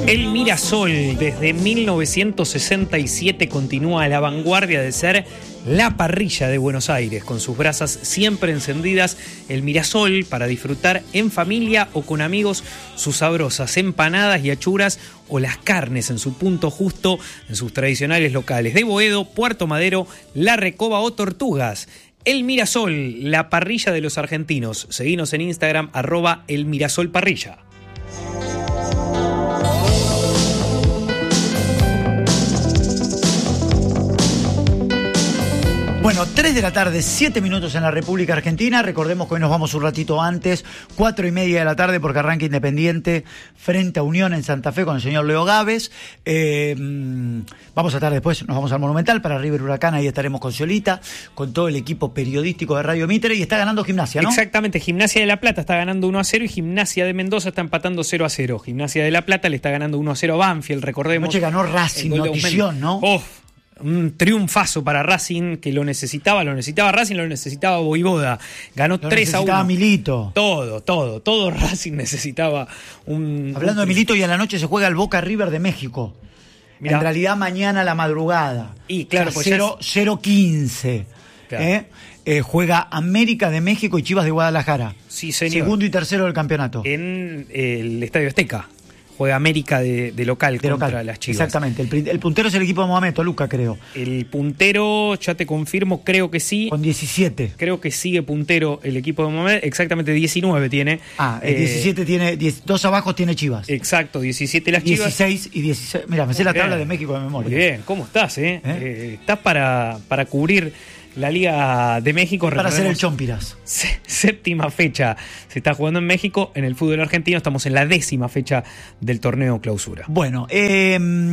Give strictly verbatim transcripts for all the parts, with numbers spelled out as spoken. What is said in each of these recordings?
El Mirasol, desde mil novecientos sesenta y siete, continúa a la vanguardia de ser la parrilla de Buenos Aires, con sus brasas siempre encendidas. El Mirasol, para disfrutar en familia o con amigos, sus sabrosas empanadas y achuras o las carnes en su punto justo en sus tradicionales locales de Boedo, Puerto Madero, La Recoba o Tortugas. El Mirasol, la parrilla de los argentinos. Seguinos en Instagram, arroba El Mirasol Parrilla. Bueno, tres de la tarde, siete minutos en la República Argentina. Recordemos que hoy nos vamos un ratito antes, cuatro y media de la tarde, porque arranca Independiente frente a Unión en Santa Fe con el señor Leo Gávez. Eh, vamos a estar después, nos vamos al Monumental para River Huracán, ahí estaremos con Sciolita, con todo el equipo periodístico de Radio Mitre, y está ganando Gimnasia, ¿no? Exactamente, Gimnasia de La Plata está ganando uno a cero y Gimnasia de Mendoza está empatando cero a cero. Gimnasia de La Plata le está ganando uno a cero a Banfield, recordemos. Anoche ganó Racing, notición, ¿no? Oh, un triunfazo para Racing, que lo necesitaba, lo necesitaba Racing, lo necesitaba Voivoda. Ganó tres a uno. Necesitaba Milito. Todo, todo, todo Racing necesitaba un... Hablando un... de Milito, y a la noche se juega el Boca River de México. Mirá. En realidad mañana a la madrugada. Y claro, o sea, pues cero quince. Claro. ¿eh? Eh, juega América de México y Chivas de Guadalajara. Sí, señor. Segundo y tercero del campeonato. En el Estadio Azteca. Juega América de, de local de contra local. Las Chivas. Exactamente. El, el puntero es el equipo de Mohamed, Toluca, creo. El puntero, ya te confirmo, creo que sí. Con diecisiete. Creo que sigue puntero el equipo de Mohamed. Exactamente diecinueve tiene. Ah, el eh, diecisiete tiene, diez, dos abajo tiene Chivas. Exacto, diecisiete las Chivas. dieciséis y dieciséis. Mira, me sé la tabla de México de memoria. Muy bien, ¿cómo estás? Eh? ¿Eh? Eh, estás para, para cubrir la Liga de México. Para hacer el Chompiras. Séptima fecha se está jugando en México. En el fútbol argentino estamos en la décima fecha del torneo Clausura. Bueno, eh,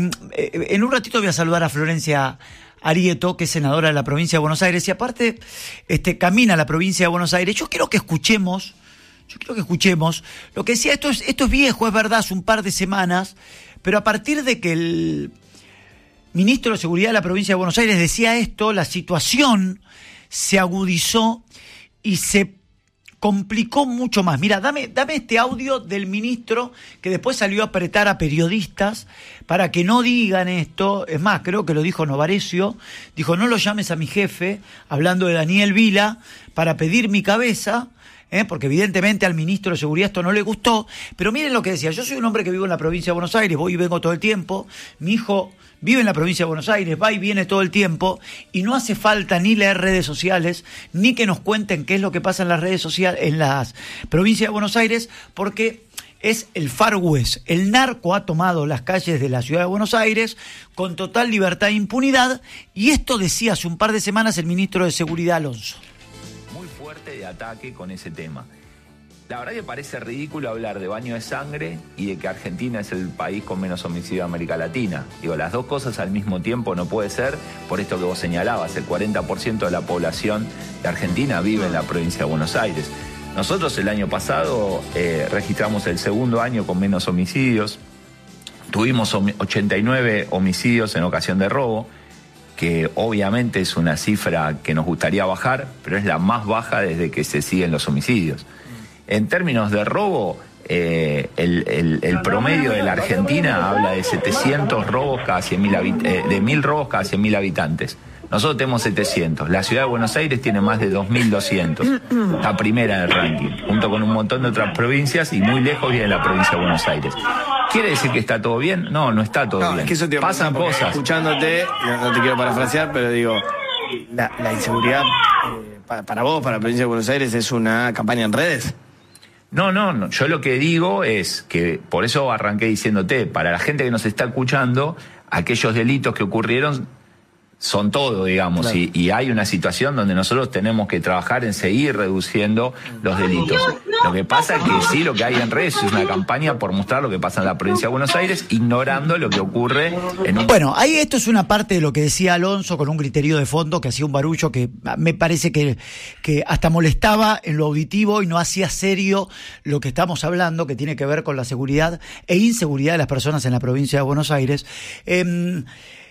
en un ratito voy a saludar a Florencia Arieto, que es senadora de la provincia de Buenos Aires, y aparte este, camina a la provincia de Buenos Aires. Yo quiero que escuchemos, yo quiero que escuchemos lo que decía. Esto es, esto es viejo, es verdad, hace un par de semanas, pero a partir de que el ministro de Seguridad de la provincia de Buenos Aires decía esto, la situación se agudizó y se complicó mucho más. Mira, dame, dame este audio del ministro, que después salió a apretar a periodistas para que no digan esto. Es más, creo que lo dijo Novarecio, dijo: no lo llames a mi jefe, hablando de Daniel Vila, para pedir mi cabeza. ¿Eh? Porque evidentemente al ministro de Seguridad esto no le gustó. Pero miren lo que decía: yo soy un hombre que vivo en la provincia de Buenos Aires, voy y vengo todo el tiempo, mi hijo vive en la provincia de Buenos Aires, va y viene todo el tiempo, y no hace falta ni leer redes sociales, ni que nos cuenten qué es lo que pasa en las redes sociales, en las provincias de Buenos Aires, porque es el Far West. El narco ha tomado las calles de la ciudad de Buenos Aires con total libertad e impunidad, y esto decía hace un par de semanas el ministro de Seguridad, Alonso. Muy fuerte de ataque con ese tema. La verdad que parece ridículo hablar de baño de sangre y de que Argentina es el país con menos homicidio de América Latina. Digo, las dos cosas al mismo tiempo no puede ser, por esto que vos señalabas, el cuarenta por ciento de la población de Argentina vive en la provincia de Buenos Aires. Nosotros el año pasado eh, registramos el segundo año con menos homicidios, tuvimos ochenta y nueve homicidios en ocasión de robo, que obviamente es una cifra que nos gustaría bajar, pero es la más baja desde que se siguen los homicidios. En términos de robo, eh, el, el, el promedio de la Argentina habla de setecientos robos cada cien mil habit- eh, de mil robos cada cien mil habitantes. Nosotros tenemos setecientos. La ciudad de Buenos Aires tiene más de dos mil doscientos. Está primera en el ranking, junto con un montón de otras provincias, y muy lejos viene la provincia de Buenos Aires. ¿Quiere decir que está todo bien? No, no está todo no, bien. Es que eso te Pasan cosas. Escuchándote, no, no te quiero parafrasear, pero digo, la, la inseguridad eh, para, para vos, para la provincia de Buenos Aires, es una campaña en redes. No, no, no, yo lo que digo es que, por eso arranqué diciéndote, para la gente que nos está escuchando, aquellos delitos que ocurrieron son todo, digamos, claro. y, y hay una situación donde nosotros tenemos que trabajar en seguir reduciendo los delitos. Lo que pasa es que sí, lo que hay en redes es una campaña por mostrar lo que pasa en la provincia de Buenos Aires, ignorando lo que ocurre en un... Bueno, ahí esto es una parte de lo que decía Alonso, con un criterio de fondo que hacía un barullo que me parece que, que hasta molestaba en lo auditivo y no hacía serio lo que estamos hablando, que tiene que ver con la seguridad e inseguridad de las personas en la provincia de Buenos Aires. Eh,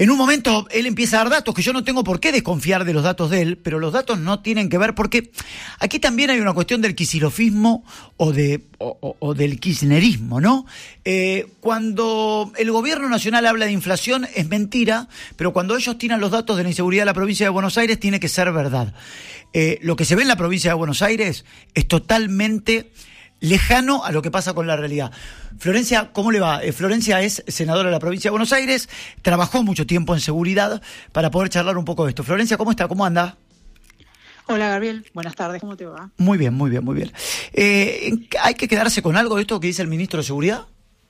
En un momento él empieza a dar datos que yo no tengo por qué desconfiar de los datos de él, pero los datos no tienen que ver porque aquí también hay una cuestión del kicilofismo o, de, o, o, o del kirchnerismo, ¿no? Eh, cuando el gobierno nacional habla de inflación es mentira, pero cuando ellos tiran los datos de la inseguridad de la provincia de Buenos Aires tiene que ser verdad. Eh, lo que se ve en la provincia de Buenos Aires es totalmente lejano a lo que pasa con la realidad. Florencia, ¿cómo le va? Eh, Florencia es senadora de la provincia de Buenos Aires, trabajó mucho tiempo en seguridad para poder charlar un poco de esto. Florencia, ¿cómo está? ¿Cómo anda? Hola Gabriel, buenas tardes, ¿cómo te va? Muy bien, muy bien, muy bien. Eh, ¿Hay que quedarse con algo de esto que dice el ministro de Seguridad?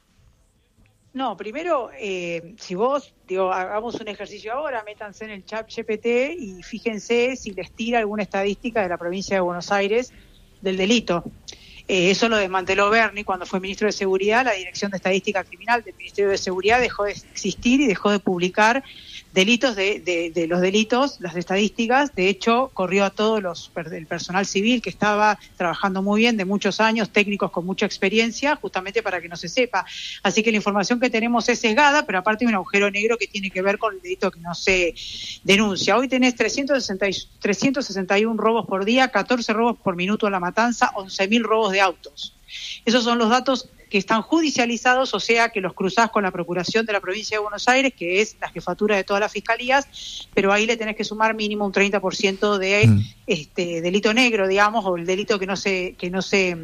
No, primero, eh, si vos, digo, hagamos un ejercicio ahora, métanse en el chat G P T y fíjense si les tira alguna estadística de la provincia de Buenos Aires del delito. Eh, eso lo desmanteló Berni cuando fue ministro de Seguridad. La Dirección de Estadística Criminal del Ministerio de Seguridad dejó de existir y dejó de publicar delitos de, de, de los delitos, las estadísticas. De hecho, corrió a todos los el personal civil que estaba trabajando muy bien de muchos años, técnicos con mucha experiencia, justamente para que no se sepa. Así que la información que tenemos es sesgada, pero aparte hay un agujero negro que tiene que ver con el delito que no se denuncia. Hoy tenés trescientos sesenta y uno robos por día, catorce robos por minuto en La Matanza, once mil robos de autos. Esos son los datos que están judicializados, o sea que los cruzás con la Procuración de la Provincia de Buenos Aires, que es la jefatura de todas las fiscalías, pero ahí le tenés que sumar mínimo un treinta por ciento de mm. este delito negro, digamos, o el delito que no se que no se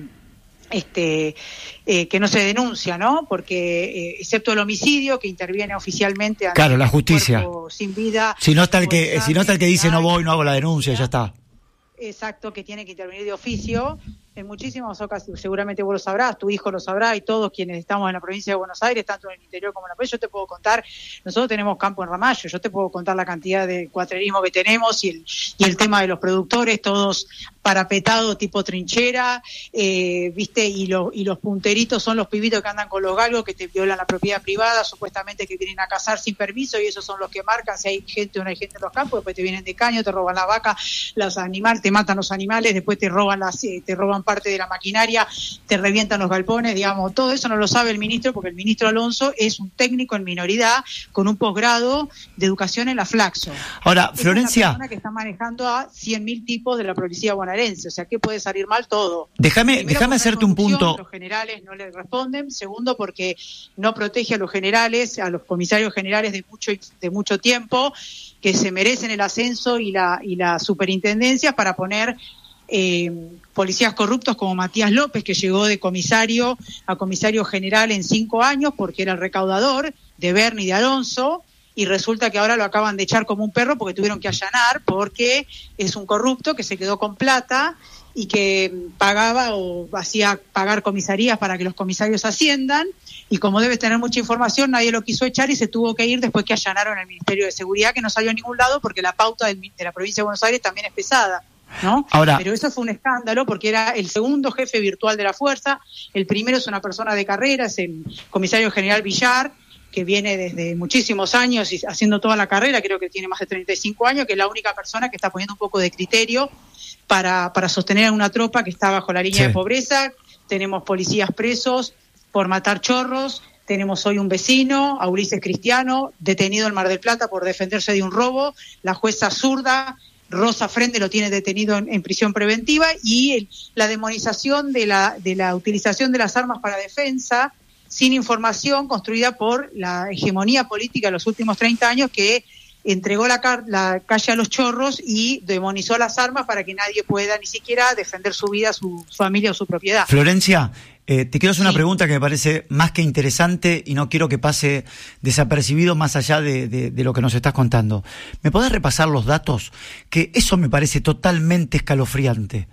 este eh, que no se denuncia, ¿no? Porque eh, excepto el homicidio que interviene oficialmente ante claro, la justicia sin vida. Si no está el que si no está el que dice no voy, no hago la denuncia, ya está. Exacto, que tiene que intervenir de oficio. En muchísimas ocasiones, seguramente vos lo sabrás, tu hijo lo sabrá y todos quienes estamos en la provincia de Buenos Aires, tanto en el interior como en la provincia, yo te puedo contar, nosotros tenemos campo en Ramallo, yo te puedo contar la cantidad de cuatrerismo que tenemos y el, y el tema de los productores, todos parapetados tipo trinchera, eh, viste, y, lo, y los punteritos son los pibitos que andan con los galgos que te violan la propiedad privada, supuestamente que vienen a cazar sin permiso y esos son los que marcan si hay gente o no hay gente en los campos, después te vienen de caño, te roban la vaca, los animales, te matan los animales, después te roban las, te roban parte de la maquinaria, te revientan los galpones, digamos, todo eso no lo sabe el ministro porque el ministro Alonso es un técnico en minoridad con un posgrado de educación en la Flaxo. Ahora, es Florencia, una persona que está manejando a cien mil tipos de la policía bonaerense, o sea que puede salir mal todo. Déjame, Primero, déjame hacerte un punto. Los generales no le responden. Segundo, porque no protege a los generales, a los comisarios generales de mucho de mucho tiempo, que se merecen el ascenso y la y la superintendencia para poner Eh, policías corruptos como Matías López, que llegó de comisario a comisario general en cinco años porque era el recaudador de Berni y de Alonso, y resulta que ahora lo acaban de echar como un perro porque tuvieron que allanar porque es un corrupto que se quedó con plata y que pagaba o hacía pagar comisarías para que los comisarios asciendan, y como debes tener mucha información, nadie lo quiso echar y se tuvo que ir después que allanaron el Ministerio de Seguridad, que no salió a ningún lado porque la pauta del, de la provincia de Buenos Aires también es pesada, ¿no? Ahora, pero eso fue un escándalo porque era el segundo jefe virtual de la fuerza, el primero es una persona de carrera, es el comisario general Villar, que viene desde muchísimos años y haciendo toda la carrera, creo que tiene más de treinta y cinco años, que es la única persona que está poniendo un poco de criterio para, para sostener a una tropa que está bajo la línea sí. de pobreza. Tenemos policías presos por matar chorros, tenemos hoy un vecino, a Ulises Cristiano, detenido en Mar del Plata por defenderse de un robo, la jueza zurda Rosa Frende lo tiene detenido en, en prisión preventiva, y el, la demonización de la, de la utilización de las armas para defensa sin información, construida por la hegemonía política de los últimos treinta años, que entregó la, car- la calle a los chorros y demonizó las armas para que nadie pueda ni siquiera defender su vida, su, su familia o su propiedad. Florencia, eh, te quiero hacer sí. una pregunta que me parece más que interesante y no quiero que pase desapercibido más allá de, de, de lo que nos estás contando. ¿Me podés repasar los datos? Que eso me parece totalmente escalofriante.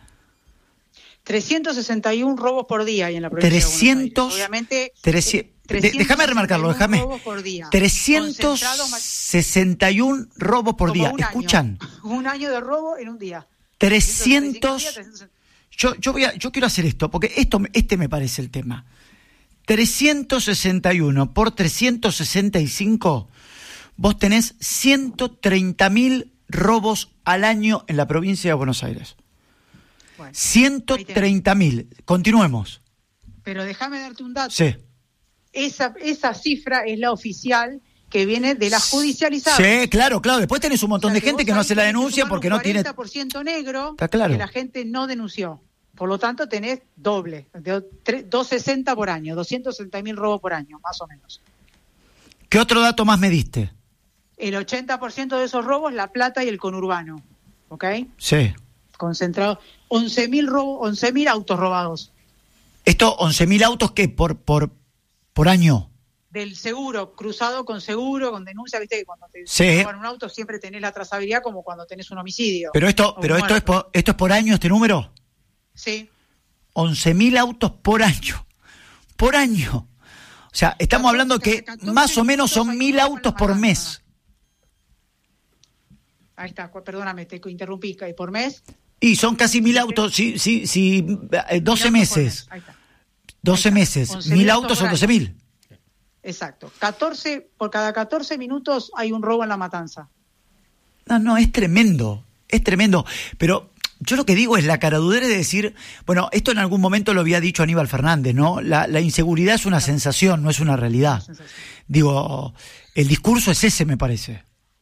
trescientos sesenta y uno robos por día hay en la provincia trescientos, de Buenos Aires. Obviamente, trescientos, de, déjame remarcarlo, déjame. trescientos sesenta y uno robos por día. ¿Escuchan? Año, un año de robo en un día. trescientos Yo, yo, voy a, yo quiero hacer esto, porque esto este me parece el tema. trescientos sesenta y uno por trescientos sesenta y cinco, vos tenés ciento treinta mil robos al año en la provincia de Buenos Aires. Bueno, ciento treinta mil. Continuemos. Pero déjame darte un dato. Sí. Esa, esa cifra es la oficial que viene de la judicializada. Sí, claro, claro. Después tenés un montón O sea, de gente vos que no ahí hace la tenés que denuncia sumar porque un no tiene... cuarenta por ciento negro Está claro. que la gente no denunció. Por lo tanto, tenés doble, de doscientos sesenta por año, doscientos sesenta mil robos por año, más o menos. ¿Qué otro dato más me diste? El ochenta por ciento de esos robos, La Plata y el conurbano, ¿ok? Sí. Concentrado, once mil robos, once mil autos robados. ¿Esto, once mil autos qué? ¿Por, por, por año? Del seguro, cruzado con seguro, con denuncia, viste que cuando te Sí. roban un auto siempre tenés la trazabilidad como cuando tenés un homicidio. Pero esto, o pero un esto es muerto. por, esto es por año, este número. Sí. once mil autos por año. Por año. O sea, estamos catorce, hablando que catorce más o menos minutos son hay mil un robo en autos la por matanza. mes. Ahí está, cu- perdóname, te interrumpí. ¿Y por mes? Y son casi mil autos, sí, sí, sí, eh, doce Mil autos por meses. mes. Ahí está. doce meses. once Mil mil autos autos son por doce mil. Exacto. catorce, por cada catorce minutos hay un robo en la matanza. No, no, es tremendo, es tremendo. Pero yo lo que digo es la caradurez de decir, bueno, esto en algún momento lo había dicho Aníbal Fernández, ¿no? La, la inseguridad es una sensación, no es una realidad. Digo, el discurso es ese, me parece.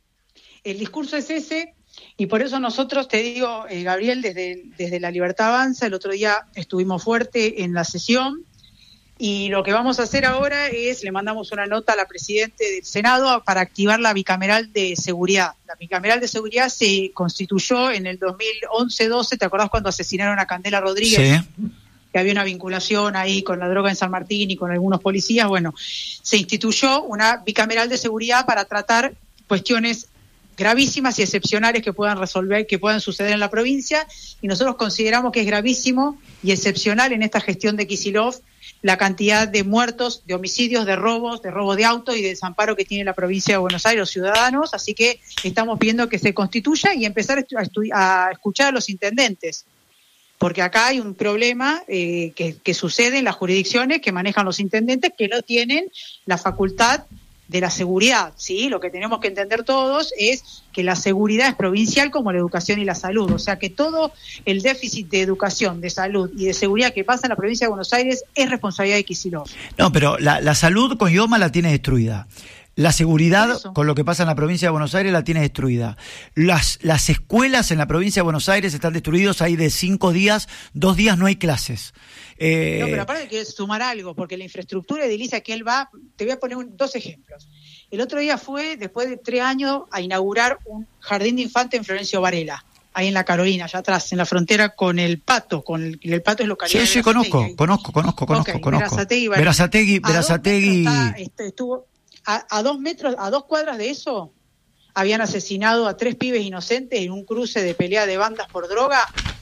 El discurso es ese, y por eso nosotros, te digo, eh, Gabriel, desde, desde La Libertad Avanza, el otro día estuvimos fuerte en la sesión, y lo que vamos a hacer ahora es, le mandamos una nota a la Presidenta del Senado para activar la bicameral de seguridad. La bicameral de seguridad se constituyó en el dos mil once doce, ¿te acordás cuando asesinaron a Candela Rodríguez? Sí. Que había una vinculación ahí con la droga en San Martín y con algunos policías. Bueno, se instituyó una bicameral de seguridad para tratar cuestiones gravísimas y excepcionales que puedan resolver, que puedan suceder en la provincia, y nosotros consideramos que es gravísimo y excepcional en esta gestión de Kicillof la cantidad de muertos, de homicidios, de robos, de robo de auto y de desamparo que tiene la provincia de Buenos Aires, los ciudadanos, así que estamos pidiendo que se constituya y empezar a, estu- a escuchar a los intendentes, porque acá hay un problema eh, que, que sucede en las jurisdicciones que manejan los intendentes, que no tienen la facultad de la seguridad, ¿sí? Lo que tenemos que entender todos es que la seguridad es provincial como la educación y la salud, o sea que todo el déficit de educación, de salud y de seguridad que pasa en la provincia de Buenos Aires es responsabilidad de Kicillof. No, pero la, la salud con Ioma la tiene destruida. La seguridad, con lo que pasa en la provincia de Buenos Aires, la tiene destruida. Las, las escuelas en la provincia de Buenos Aires están destruidas. Hay de cinco días, dos días no hay clases. Eh, No, pero aparte quiero sumar algo, porque la infraestructura edilicia que él va, te voy a poner un, dos ejemplos. El otro día fue, después de tres años, a inaugurar un jardín de infantes en Florencio Varela, ahí en la Carolina, allá atrás, en la frontera con el Pato, con el, el Pato es localidad. Sí, sí, de conozco, Berazategui. conozco, conozco, conozco, Okay, conozco. Berazategui, Varela. Berazategui, A dos Berazategui. metros está, este, estuvo, a, a dos metros, a dos cuadras de eso, habían asesinado a tres pibes inocentes en un cruce de pelea de bandas por droga,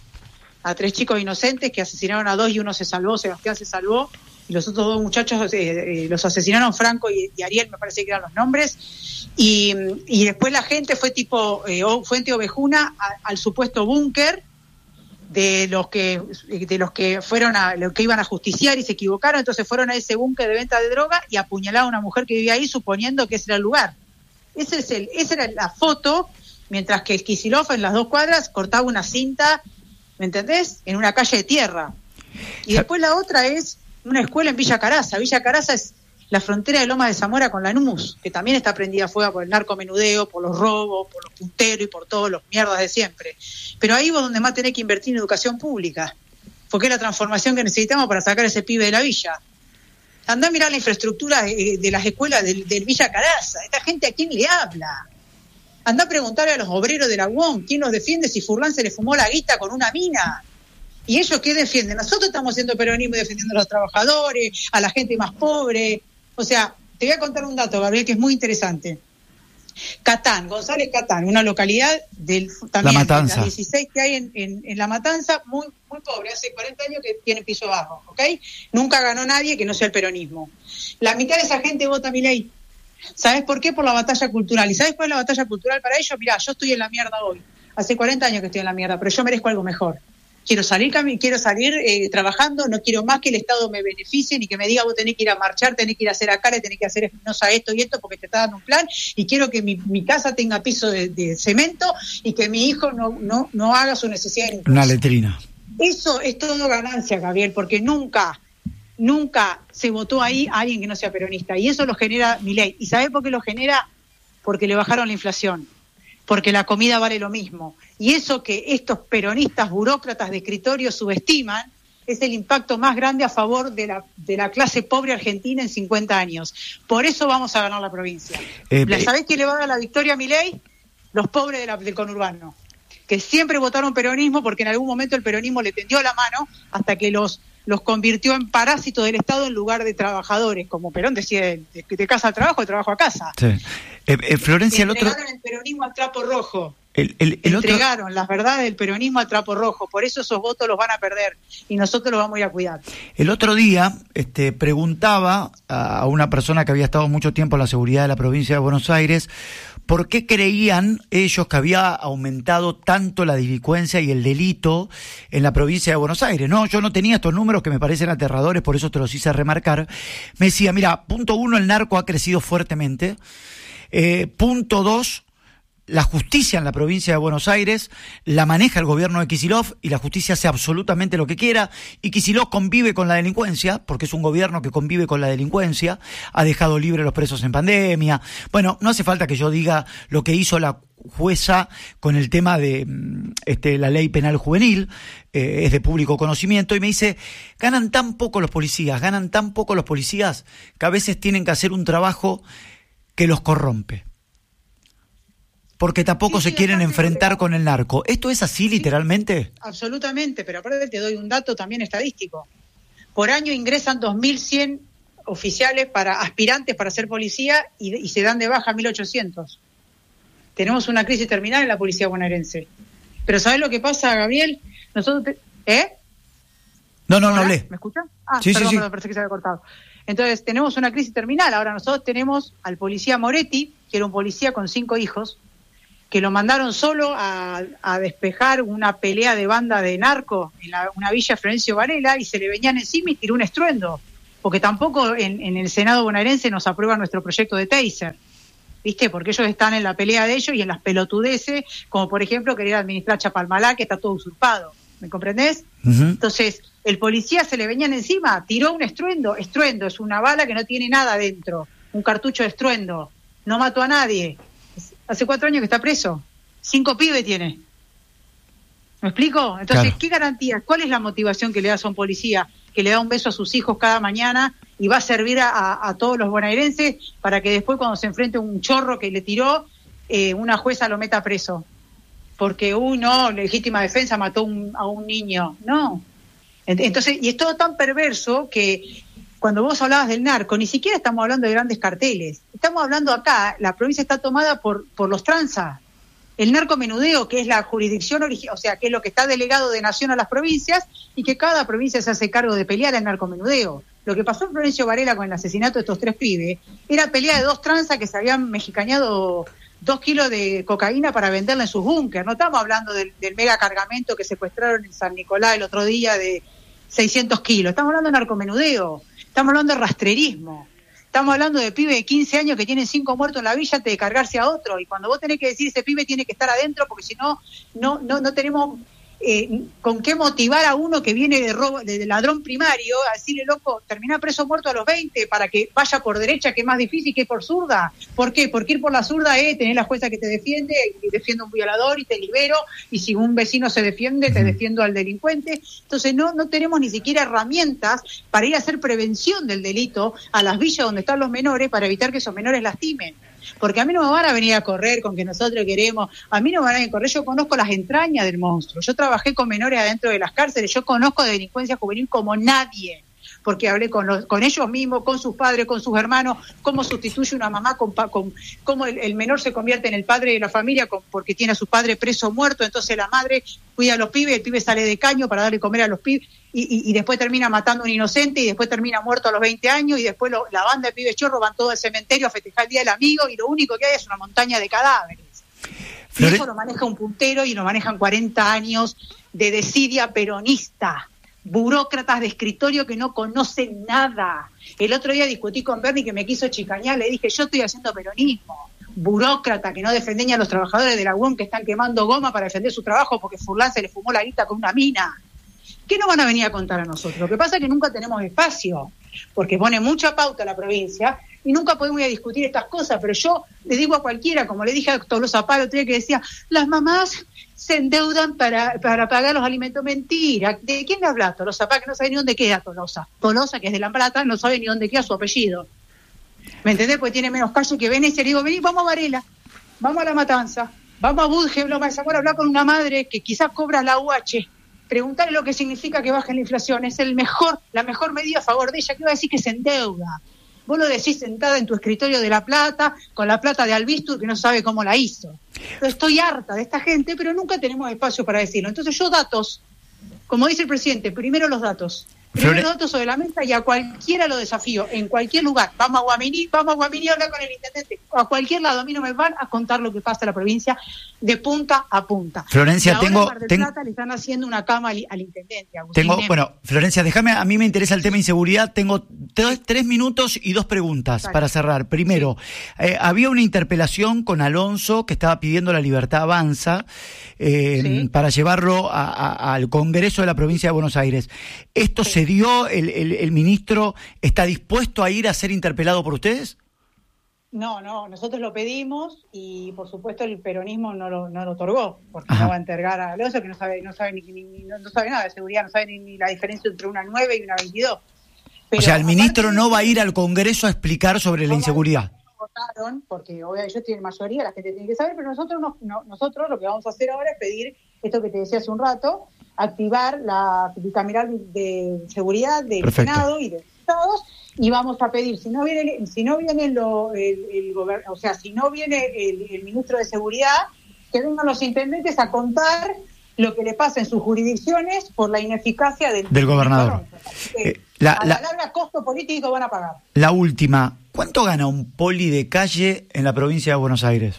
a tres chicos inocentes que asesinaron a dos y uno se salvó, Sebastián se salvó, y los otros dos muchachos eh, eh, los asesinaron, Franco y, y Ariel, me parece que eran los nombres, y, y después la gente fue tipo, eh, Fuente Ovejuna, a, al supuesto búnker de los que de los que fueron a los que iban a justiciar y se equivocaron, entonces fueron a ese búnker de venta de droga y apuñalaron a una mujer que vivía ahí suponiendo que ese era el lugar. Ese es el, esa era la foto, mientras que el Kicillof en las dos cuadras cortaba una cinta, ¿me entendés? En una calle de tierra. Y después la otra es una escuela en Villa Caraza. Villa Caraza es la frontera de Lomas de Zamora con Lanús, que también está prendida a fuego por el narcomenudeo, por los robos, por los punteros y por todos los mierdas de siempre. Pero ahí vos donde más tenés que invertir en educación pública, porque es la transformación que necesitamos para sacar a ese pibe de la villa. Andá a mirar la infraestructura de, de las escuelas del, del Villa Caraza. Esta gente, ¿a quién le habla? Andá a preguntarle a los obreros de la U O M quién los defiende si Furlan se le fumó la guita con una mina. ¿Y ellos qué defienden? Nosotros estamos haciendo peronismo y defendiendo a los trabajadores, a la gente más pobre. O sea, te voy a contar un dato, Gabriel, que es muy interesante. Catán, González Catán, una localidad del también La Matanza. de las dieciséis que hay en, en, en La Matanza, muy muy pobre, hace cuarenta años que tiene piso bajo, ¿ok? Nunca ganó nadie que no sea el peronismo. La mitad de esa gente vota a Milei. ¿Sabes por qué? Por la batalla cultural. ¿Y sabes cuál es la batalla cultural para ellos? Mirá, yo estoy en la mierda hoy. Hace cuarenta años que estoy en la mierda, pero yo merezco algo mejor. Quiero salir quiero salir eh, trabajando, no quiero más que el Estado me beneficie, ni que me diga vos tenés que ir a marchar, tenés que ir a hacer acá, le tenés que hacer Espinosa esto y esto porque te está dando un plan, y quiero que mi, mi casa tenga piso de, de cemento y que mi hijo no, no, no haga su necesidad de Una letrina. Eso es todo ganancia, Gabriel, porque nunca, nunca se votó ahí a alguien que no sea peronista. Y eso lo genera Milei. ¿Y sabe por qué lo genera? Porque le bajaron la inflación, porque la comida vale lo mismo. Y eso que estos peronistas burócratas de escritorio subestiman es el impacto más grande a favor de la de la clase pobre argentina en cincuenta años. Por eso vamos a ganar la provincia. Eh, ¿Sabés quién le va a dar la victoria a Milei? Los pobres de la, del conurbano, que siempre votaron peronismo porque en algún momento el peronismo le tendió la mano hasta que los los convirtió en parásitos del Estado en lugar de trabajadores, como Perón decía, de, de casa al trabajo, de trabajo a casa. Sí. Eh, eh, Florencia, el otro... Entregaron el peronismo al trapo rojo. El, el, el Entregaron otro... las verdades del peronismo al trapo rojo. Por eso esos votos los van a perder y nosotros los vamos a ir a cuidar. El otro día este, preguntaba a una persona que había estado mucho tiempo en la seguridad de la provincia de Buenos Aires por qué creían ellos que había aumentado tanto la delincuencia y el delito en la provincia de Buenos Aires. No, yo no tenía estos números que me parecen aterradores, por eso te los hice remarcar. Me decía, mira, punto uno, el narco ha crecido fuertemente. Eh, punto dos, la justicia en la provincia de Buenos Aires la maneja el gobierno de Kicillof y la justicia hace absolutamente lo que quiera, y Kicillof convive con la delincuencia porque es un gobierno que convive con la delincuencia, ha dejado libre a los presos en pandemia. Bueno, no hace falta que yo diga lo que hizo la jueza con el tema de este, la ley penal juvenil, eh, es de público conocimiento, y me dice, ganan tan poco los policías, ganan tan poco los policías que a veces tienen que hacer un trabajo que los corrompe, porque tampoco sí, sí, se quieren enfrentar con el narco. ¿Esto es así, sí, literalmente? Absolutamente, pero aparte te doy un dato también estadístico. Por año ingresan dos mil cien oficiales, para aspirantes para ser policía, y, y se dan de baja mil ochocientos. Tenemos una crisis terminal en la policía bonaerense. Pero ¿sabés lo que pasa, Gabriel? Nosotros te... ¿Eh? No, no, no hablé. ¿Me escuchan? Ah, sí, perdón, sí, sí. perdón, parece que se había cortado. Entonces, tenemos una crisis terminal. Ahora nosotros tenemos al policía Moretti, que era un policía con cinco hijos, que lo mandaron solo a, a despejar una pelea de banda de narco en la, una villa Florencio Varela, y se le venían encima y tiró un estruendo, porque tampoco en, en el Senado bonaerense nos aprueba nuestro proyecto de Taser, ¿viste? Porque ellos están en la pelea de ellos y en las pelotudeces, como por ejemplo querer administrar Chapalmalá, que está todo usurpado, ¿me comprendés? Uh-huh. Entonces, el policía se le venían encima, tiró un estruendo, estruendo, es una bala que no tiene nada dentro, un cartucho de estruendo, no mató a nadie. Hace cuatro años que está preso. Cinco pibes tiene. ¿Me explico? Entonces, claro. ¿Qué garantías? ¿Cuál es la motivación que le das a un policía que le da un beso a sus hijos cada mañana y va a servir a, a, a todos los bonaerenses para que después, cuando se enfrente a un chorro que le tiró, eh, una jueza lo meta preso? Porque, uy, no, legítima defensa, mató un, a un niño. No. Entonces, y es todo tan perverso que... Cuando vos hablabas del narco, ni siquiera estamos hablando de grandes carteles. Estamos hablando acá, la provincia está tomada por por los tranzas. El narcomenudeo, que es la jurisdicción original, o sea, que es lo que está delegado de nación a las provincias, y que cada provincia se hace cargo de pelear el narcomenudeo. Lo que pasó en Florencio Varela con el asesinato de estos tres pibes era pelea de dos tranzas que se habían mexicaneado dos kilos de cocaína para venderla en sus búnker. No estamos hablando del, del mega cargamento que secuestraron en San Nicolás el otro día de seiscientos kilos. Estamos hablando de narcomenudeo. Estamos hablando de rastrerismo. Estamos hablando de pibes de quince años que tienen cinco muertos en la villa antes de cargarse a otro. Y cuando vos tenés que decir, ese pibe tiene que estar adentro, porque si no, no, no, no tenemos eh, con qué motivar a uno que viene de, robo, de, de ladrón primario a decirle, loco, terminá preso muerto a los veinte para que vaya por derecha, que es más difícil que por zurda. ¿Por qué? Porque ir por la zurda es tener la jueza que te defiende, y defiendo a un violador y te libero, y si un vecino se defiende, te defiendo al delincuente. Entonces no, no tenemos ni siquiera herramientas para ir a hacer prevención del delito a las villas donde están los menores, para evitar que esos menores lastimen. Porque a mí no me van a venir a correr con que nosotros queremos, a mí no me van a venir a correr, yo conozco las entrañas del monstruo, yo trabajé con menores adentro de las cárceles, yo conozco de delincuencia juvenil como nadie, porque hablé con los, con ellos mismos, con sus padres, con sus hermanos, cómo sustituye una mamá, con, con cómo el, el menor se convierte en el padre de la familia con, porque tiene a su padre preso o muerto, entonces la madre cuida a los pibes, el pibe sale de caño para darle comer a los pibes, y, y, y después termina matando a un inocente, y después termina muerto a los veinte años, y después lo, la banda de pibes chorros van todo al cementerio a festejar el Día del Amigo, y lo único que hay es una montaña de cadáveres. Flore... Y eso lo maneja un puntero, y lo manejan cuarenta años de desidia peronista. Burócratas de escritorio que no conocen nada. El otro día discutí con Bernie, que me quiso chicañar, le dije, yo estoy haciendo peronismo. Burócrata que no defendía a los trabajadores de la U O M que están quemando goma para defender su trabajo porque Furlan se le fumó la guita con una mina. ¿Qué nos van a venir a contar a nosotros? Lo que pasa es que nunca tenemos espacio, porque pone mucha pauta a la provincia y nunca podemos ir a discutir estas cosas, pero yo le digo a cualquiera, como le dije a Tolosa Palo, que decía, las mamás se endeudan para, para pagar los alimentos. Mentira. ¿De quién le habla Tolosa Palo? Que no sabe ni dónde queda Tolosa. Tolosa, que es de La Plata, no sabe ni dónde queda su apellido. ¿Me entendés? Porque tiene menos calle que Venecia. Le digo, vení, vamos a Varela, vamos a La Matanza, vamos a Budge, Loma de Zamora, a hablar con una madre que quizás cobra la U H, preguntarle lo que significa que baje la inflación. Es el mejor, la mejor medida a favor de ella. ¿Qué va a decir? Que se endeuda. Vos lo decís sentada en tu escritorio de La Plata, con la plata de Albistur, que no sabe cómo la hizo. Yo estoy harta de esta gente, pero nunca tenemos espacio para decirlo. Entonces yo datos, como dice el presidente, primero los datos. Primero Flore... los datos sobre la mesa y a cualquiera lo desafío, en cualquier lugar. Vamos a Guaminí, vamos a Guaminí a hablar con el intendente. A cualquier lado, a mí no me van a contar lo que pasa en la provincia de punta a punta. Florencia, ahora tengo... en Mar del tengo... Plata le están haciendo una cama al, al intendente, Agustín. Tengo, bueno, Florencia, déjame, a mí me interesa el tema inseguridad. Tengo tres, tres minutos y dos preguntas Dale. para cerrar. Primero, sí. eh, había una interpelación con Alonso que estaba pidiendo la libertad avanza eh, sí. para llevarlo a, a, al Congreso de la provincia de Buenos Aires. ¿Esto sí. se dio? ¿El, el, el ministro está dispuesto a ir a ser interpelado por ustedes? No, no, nosotros lo pedimos y por supuesto el peronismo no lo, no lo otorgó, porque Ajá. no va a entregar a Alonso, que no sabe, no sabe ni, ni, ni no, no sabe nada de seguridad, no sabe ni, ni la diferencia entre una nueve y una veintidós. Pero, o sea, el ministro no va a ir al Congreso a explicar sobre la inseguridad. Votaron, porque obviamente ellos tienen mayoría, la gente tiene que saber, pero nosotros no, no, nosotros lo que vamos a hacer ahora es pedir esto que te decía hace un rato, activar la bicameral de seguridad del Perfecto. Senado y de los estados, y vamos a pedir, si no viene, si no viene lo, el, el gober, o sea, si no viene el, el ministro de seguridad, que vengan los intendentes a contar lo que le pasa en sus jurisdicciones por la ineficacia del, del gobernador. Que, eh, la, a la, la larga costo político van a pagar. La última, ¿cuánto gana un poli de calle en la provincia de Buenos Aires?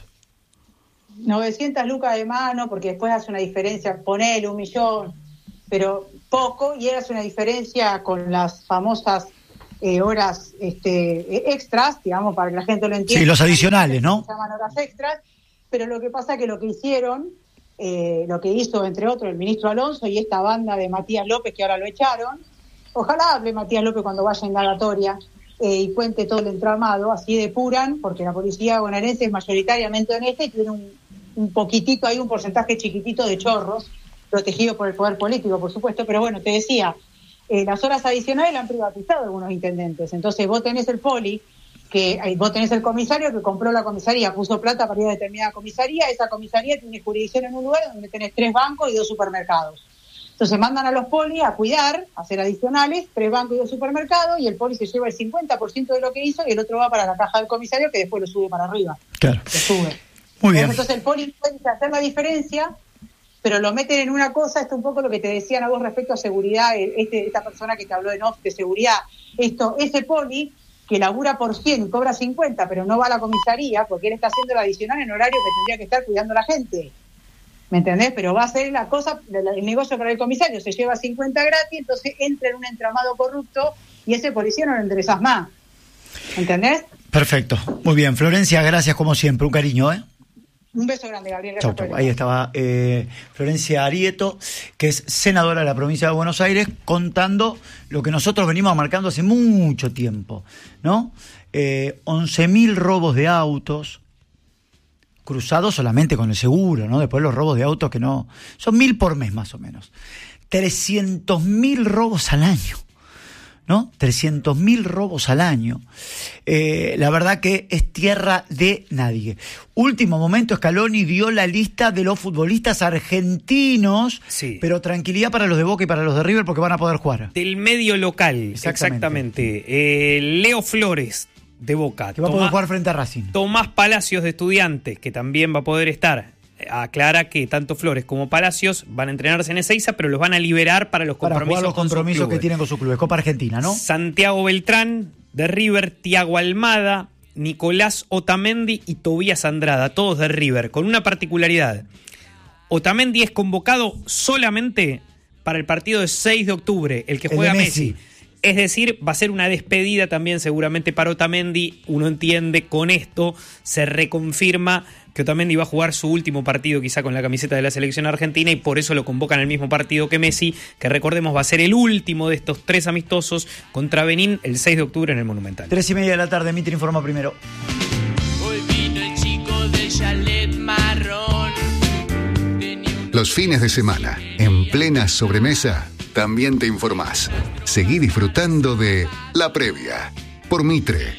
novecientas lucas de mano, porque después hace una diferencia, ponele un millón, pero poco, y hace una diferencia con las famosas eh, horas este, extras, digamos, para que la gente lo entienda. Sí, los adicionales, ¿no? Se llaman horas extras, pero lo que pasa es que lo que hicieron, eh, lo que hizo, entre otros, el ministro Alonso y esta banda de Matías López, que ahora lo echaron, ojalá hable Matías López cuando vaya a indagatoria, Eh, y cuente todo el entramado, así depuran, porque la policía bonaerense es mayoritariamente honesta y tiene un, un poquitito, hay un porcentaje chiquitito de chorros, protegido por el poder político, por supuesto, pero bueno, te decía, eh, las horas adicionales la han privatizado algunos intendentes, entonces vos tenés el poli, que eh, vos tenés el comisario que compró la comisaría, puso plata para ir a determinada comisaría, esa comisaría tiene jurisdicción en un lugar donde tenés tres bancos y dos supermercados. Entonces mandan a los poli a cuidar, a hacer adicionales, tres bancos y dos supermercados, y el poli se lleva el cincuenta por ciento de lo que hizo y el otro va para la caja del comisario que después lo sube para arriba. Claro. Lo sube. Muy bien. Entonces el poli puede hacer la diferencia, pero lo meten en una cosa, esto un poco lo que te decían a vos respecto a seguridad, este, esta persona que te habló en off de seguridad, esto, ese poli que labura por cien y cobra cincuenta, pero no va a la comisaría porque él está haciendo la adicional en horario que tendría que estar cuidando a la gente. ¿Me entendés? Pero va a ser la cosa, el negocio para el comisario, se lleva cincuenta gratis, entonces entra en un entramado corrupto y ese policía no lo enderezas más. ¿Entendés? Perfecto. Muy bien. Florencia, gracias como siempre. Un cariño, ¿eh? Un beso grande, Gabriel. Chau, chau. Ahí estaba eh, Florencia Arieto, que es senadora de la provincia de Buenos Aires, contando lo que nosotros venimos marcando hace mucho tiempo, ¿no? Eh, once mil robos de autos, cruzados solamente con el seguro, ¿no? Después los robos de autos que no... Son mil por mes más o menos. trescientos mil robos al año, ¿no? trescientos mil robos al año. Eh, la verdad que es tierra de nadie. Último momento, Scaloni dio la lista de los futbolistas argentinos, sí. Pero tranquilidad para los de Boca y para los de River porque van a poder jugar. Del medio local, exactamente. exactamente. Eh, Leo Flores, de Boca. Que va a poder jugar frente a Racing. Tomás Palacios, de Estudiantes, que también va a poder estar. Aclara que tanto Flores como Palacios van a entrenarse en Ezeiza, pero los van a liberar para los para compromisos, jugar los compromisos que tienen con su club. Copa Argentina, ¿no? Santiago Beltrán, de River, Tiago Almada, Nicolás Otamendi y Tobías Andrada, todos de River, con una particularidad. Otamendi es convocado solamente para el partido de seis de octubre, el que juega el de Messi. Messi. Es decir, va a ser una despedida también seguramente para Otamendi. Uno entiende, con esto se reconfirma que Otamendi va a jugar su último partido quizá con la camiseta de la selección argentina y por eso lo convocan al mismo partido que Messi, que recordemos va a ser el último de estos tres amistosos contra Benín el seis de octubre en el Monumental. Tres y media de la tarde, Mitre informa primero. Hoy vino el chico del chalet marrón. Los fines de semana, en plena sobremesa, también te informás. Seguí disfrutando de La Previa por Mitre.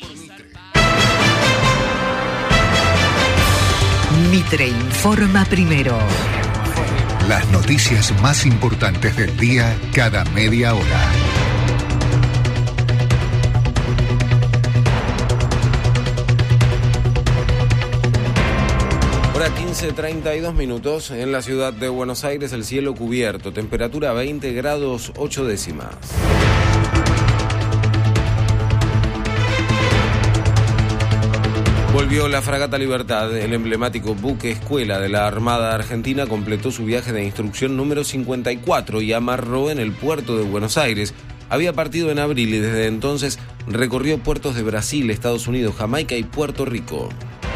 Mitre informa primero. Las noticias más importantes del día cada media hora. Hora quince treinta y dos minutos en la ciudad de Buenos Aires, el cielo cubierto, temperatura veinte grados ocho décimas. Volvió la fragata Libertad, el emblemático buque escuela de la Armada Argentina completó su viaje de instrucción número cincuenta y cuatro y amarró en el puerto de Buenos Aires. Había partido en abril y desde entonces recorrió puertos de Brasil, Estados Unidos, Jamaica y Puerto Rico.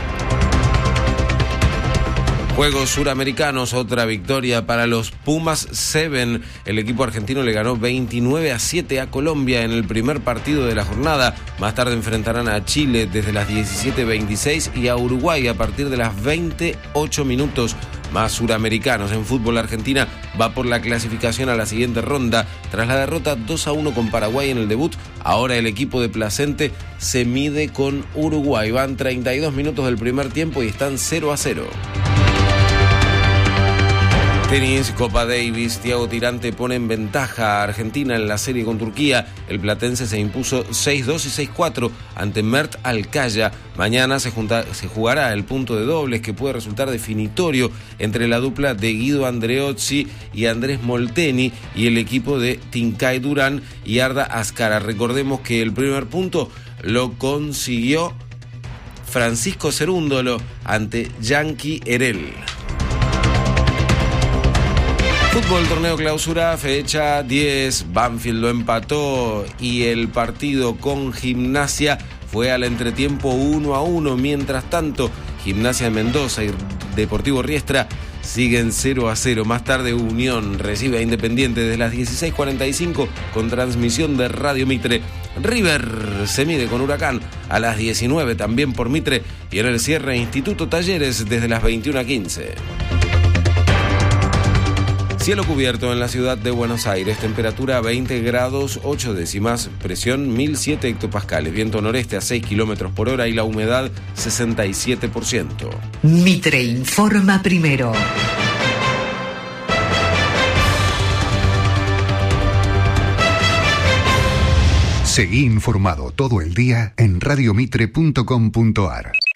Juegos Suramericanos, otra victoria para los Pumas siete. El equipo argentino le ganó veintinueve a siete a Colombia en el primer partido de la jornada. Más tarde enfrentarán a Chile desde las diecisiete veintiséis y a Uruguay a partir de las veintiocho minutos. Más suramericanos en fútbol. Argentina va por la clasificación a la siguiente ronda. Tras la derrota dos a uno con Paraguay en el debut, ahora el equipo de Placente se mide con Uruguay. Van treinta y dos minutos del primer tiempo y están cero a cero. Tenis, Copa Davis, Thiago Tirante pone en ventaja a Argentina en la serie con Turquía. El platense se impuso seis dos y seis cuatro ante Mert Alcaya. Mañana se, junta, se jugará el punto de dobles que puede resultar definitorio entre la dupla de Guido Andreozzi y Andrés Molteni y el equipo de Tincay Durán y Arda Ascara. Recordemos que el primer punto lo consiguió Francisco Cerúndolo ante Yankee Herel. Fútbol, torneo clausura, fecha diez, Banfield lo empató y el partido con Gimnasia fue al entretiempo uno a uno. Mientras tanto, Gimnasia de Mendoza y Deportivo Riestra siguen cero a cero. Más tarde, Unión recibe a Independiente desde las dieciséis cuarenta y cinco con transmisión de Radio Mitre. River se mide con Huracán a las diecinueve también por Mitre y en el cierre Instituto Talleres desde las veintiuna quince. Cielo cubierto en la ciudad de Buenos Aires, temperatura veinte grados ocho décimas, presión mil siete hectopascales, viento noreste a seis kilómetros por hora y la humedad sesenta y siete por ciento. Mitre informa primero. Seguí informado todo el día en radiomitre punto com punto ar.